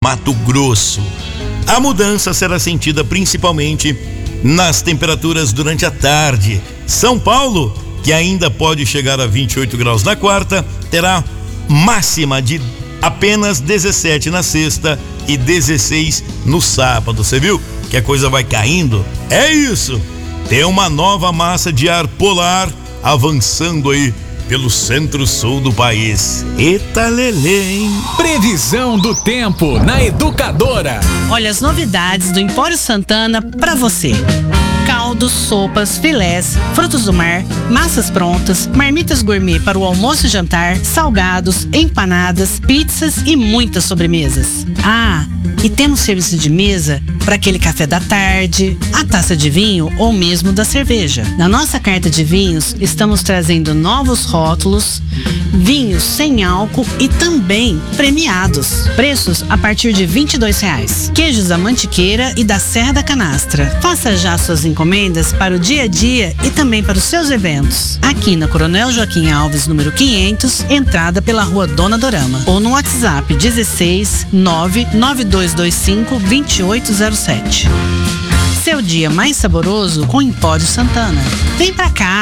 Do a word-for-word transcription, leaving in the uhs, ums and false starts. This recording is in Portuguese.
Mato Grosso. A mudança será sentida principalmente nas temperaturas durante a tarde. São Paulo, que ainda pode chegar a vinte e oito graus na quarta, terá máxima de apenas dezessete na sexta e dezesseis no sábado. Você viu que a coisa vai caindo? É isso! Tem uma nova massa de ar polar avançando aí pelo centro-sul do país. Eita lelê, hein? Previsão do tempo na Educadora. Olha as novidades do Empório Santana pra você. Caldos, sopas, filés, frutos do mar, massas prontas, marmitas gourmet para o almoço e jantar, salgados, empanadas, pizzas e muitas sobremesas. Ah, e temos serviço de mesa para aquele café da tarde, a taça de vinho ou mesmo da cerveja. Na nossa carta de vinhos, estamos trazendo novos rótulos, vinhos sem álcool e também premiados. Preços a partir de vinte e dois reais. Queijos da Mantiqueira e da Serra da Canastra. Faça já suas encomendas para o dia a dia e também para os seus eventos. Aqui na Coronel Joaquim Alves, número quinhentos, entrada pela Rua Dona Dorama. Ou no WhatsApp dezesseis nove nove dois dois cinco dois oito zero sete. Seu dia mais saboroso com Empório Santana. Vem pra cá!